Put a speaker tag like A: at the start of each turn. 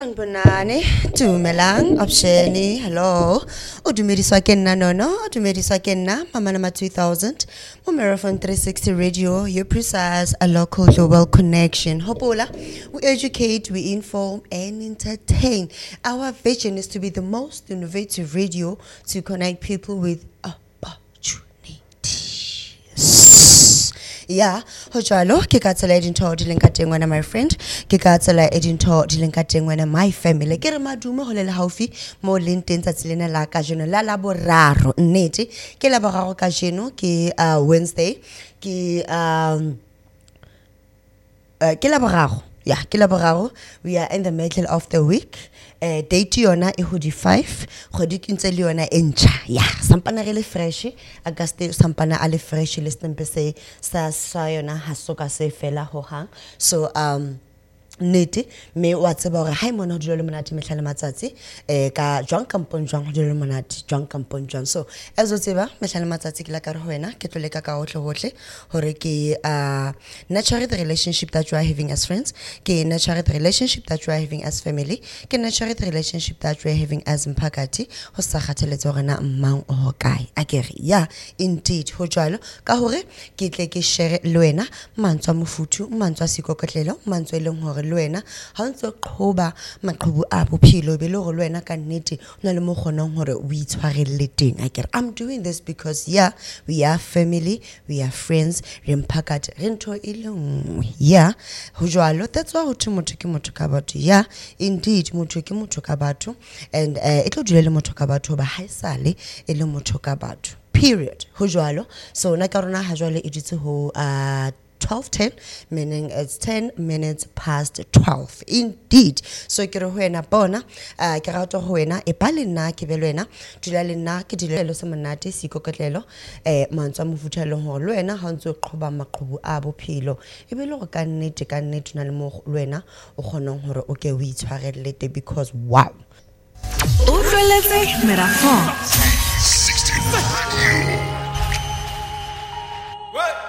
A: Bonane, dumelang, optioni, hello. Udumediswa ke nna Nono, udumediswa ke nna Mama Nama 2000. Mo Marathon 360 Radio, your precise a local global connection. Hopola, we educate, we inform and entertain. Our vision is to be the most innovative radio to connect people with yeah, hojalo ke ka tsela edinto di lenka teng wena my friend ke ka tsela edinto di lenka teng wena my family ke re madumo ho le haufi mo leng teng tsa tselena la ka jeno la boraro nnete ke la boraro ka jeno ke Wednesday ke la boraro yeah ke la boraro we are in the middle of the week date yona e ho di 5 kgodi ke ntse le yona encha yeah sampana re le fresh Auguste sampana a le fresh le stempe se sa yona ha soka se fela ho hang so nete me wa tseba hore ha mona ho dilo le monate mehlale matsatsi ka jwang kampong jwang ho dilo le monate jwang kampong jwang so ezo tseba mehlale matsatsi ke la ka re ho wena ke tlole ka hohle hore ke nurture the relationship that you are having as friends ke nurture the relationship that you are having as family ke nurture the relationship that you are having as mphakati ho sa kgatheletse hore na mmang o hokae akere yeah indeed ho jwalo ka hore ke tle ke share le wena mantswa mofuthu mantswa sikokotlelo mantswe leng hore lwena ha ntse qhoba maqhubu a bophelo be le go lwena ka nnete ona le mo kgonang hore o itshwarelle teng akere I'm doing this because yeah we are family we are friends re mphakati re ntho ile nngwe yeah ho jwalo that's why ho thwe motho ke motho ka batho yeah indeed motho ke motho ka batho and e tlo dula le motho ka batho ba haisale e le motho ka batho period ho jwalo so na ka rona ha jwale e ditse ho 12:10 meaning it's 10 minutes past 12 indeed so ke re ho wena bona ke rata ho wena e ba le nna ke be le wena dula le nna ke dilelo se monate sikokotlelo mantswa mofuthelo ho le wena ha ntse qhoba maqhubu a bophelo e be le go ka nnete na le mo le wena o kgonang hore o ke o itshwarelle because wow
B: o tloletse Marathon